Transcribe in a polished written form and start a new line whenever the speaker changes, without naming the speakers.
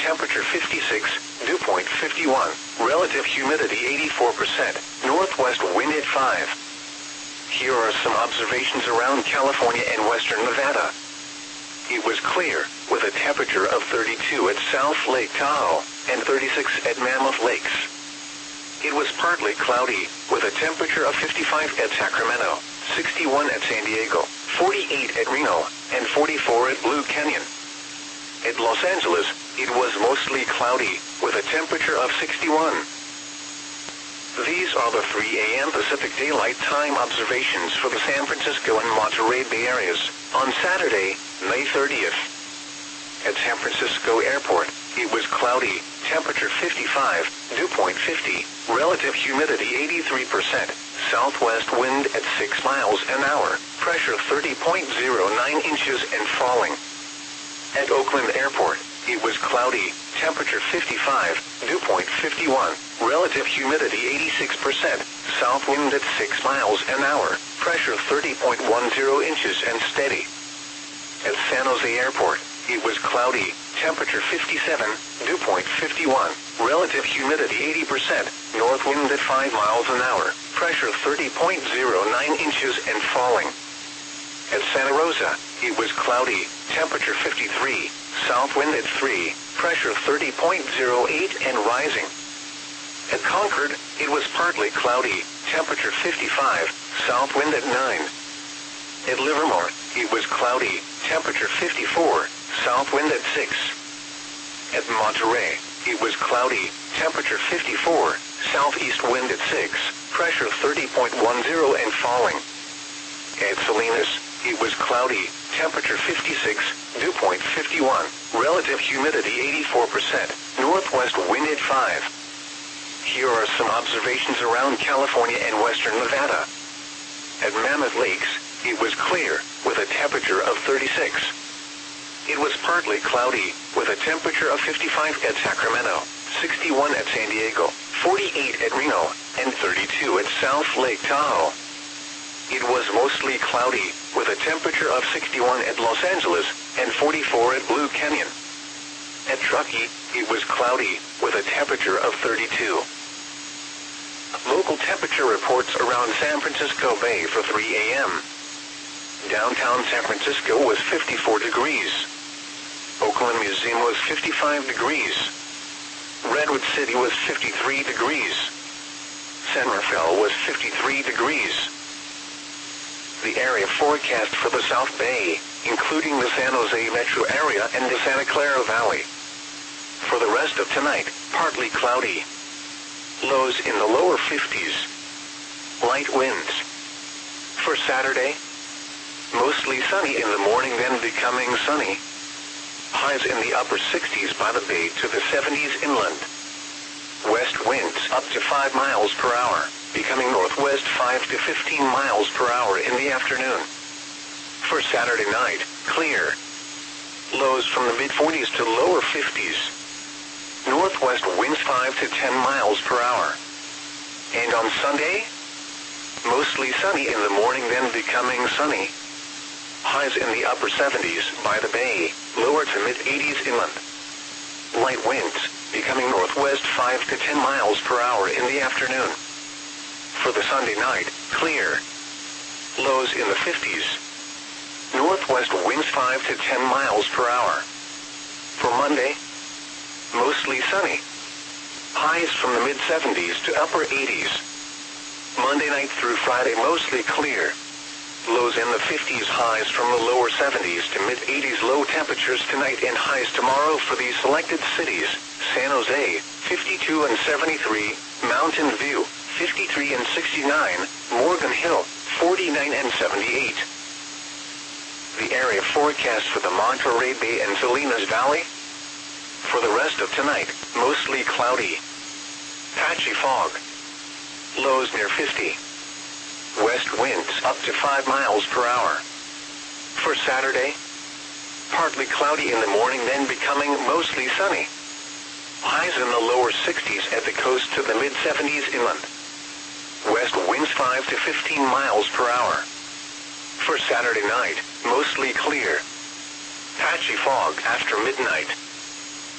temperature 56, dew point 51, relative humidity 84%, northwest wind at 5. Here are some observations around California and western Nevada. It was clear, with a temperature of 32 at South Lake Tahoe, and 36 at Mammoth Lakes. It was partly cloudy, with a temperature of 55 at Sacramento, 61 at San Diego, 48 at Reno, and 44 at Blue Canyon. At Los Angeles, it was mostly cloudy, with a temperature of 61. These are the 3 a.m. Pacific Daylight Time observations for the San Francisco and Monterey Bay areas on Saturday, May 30th. At San Francisco Airport, it was cloudy, temperature 55, dew point 50, relative humidity 83%, southwest wind at 6 miles an hour, pressure 30.09 inches and falling. At Oakland Airport, it was cloudy, temperature 55, dew point 51, relative humidity 86%, south wind at 6 miles an hour, pressure 30.10 inches and steady. At San Jose Airport, it was cloudy, temperature 57, dew point 51, relative humidity 80%, north wind at 5 miles an hour, pressure 30.09 inches and falling. At Santa Rosa, it was cloudy, temperature 53, south wind at 3, pressure 30.08 and rising. At Concord, it was partly cloudy, temperature 55, south wind at 9. At Livermore, it was cloudy, temperature 54, south wind at 6. At Monterey, it was cloudy, temperature 54, southeast wind at 6, pressure 30.10 and falling. At Salinas, it was cloudy, temperature 56, dew point 51, relative humidity 84%, northwest wind at 5. Here are some observations around California and western Nevada. At Mammoth Lakes, it was clear, with a temperature of 36. It was partly cloudy, with a temperature of 55 at Sacramento, 61 at San Diego, 48 at Reno, and 32 at South Lake Tahoe. It was mostly cloudy, with a temperature of 61 at Los Angeles, and 44 at Blue Canyon. At Truckee, it was cloudy, with a temperature of 32. Local temperature reports around San Francisco Bay for 3 a.m. Downtown San Francisco was 54 degrees. Oakland Museum was 55 degrees. Redwood City was 53 degrees. San Rafael was 53 degrees. The area forecast for the South Bay, including the San Jose metro area and the Santa Clara Valley. For the rest of tonight, partly cloudy. Lows in the lower 50s. Light winds. For Saturday, mostly sunny in the morning, then becoming sunny. Highs in the upper 60s by the bay to the 70s inland. West winds up to 5 miles per hour, becoming northwest 5 to 15 miles per hour in the afternoon. For Saturday night, clear. Lows from the mid-40s to lower 50s. Northwest winds 5 to 10 miles per hour. And on Sunday, mostly sunny in the morning, then becoming sunny. Highs in the upper 70s by the bay, lower to mid-80s inland. Light winds, becoming northwest 5 to 10 miles per hour in the afternoon. For the Sunday night, clear. Lows in the 50s. Northwest winds 5 to 10 miles per hour. For Monday, mostly sunny. Highs from the mid-70s to upper 80s. Monday night through Friday, mostly clear. Lows in the 50s, highs from the lower 70s to mid-80s. Low temperatures tonight and highs tomorrow for these selected cities: San Jose, 52 and 73, Mountain View, 53 and 69, Morgan Hill, 49 and 78. The area forecast for the Monterey Bay and Salinas Valley. For the rest of tonight, mostly cloudy. Patchy fog. Lows near 50. West winds up to 5 miles per hour. For Saturday, partly cloudy in the morning, then becoming mostly sunny. Highs in the lower 60s at the coast to the mid-70s inland. West winds 5 to 15 miles per hour. For Saturday night, mostly clear. Patchy fog after midnight.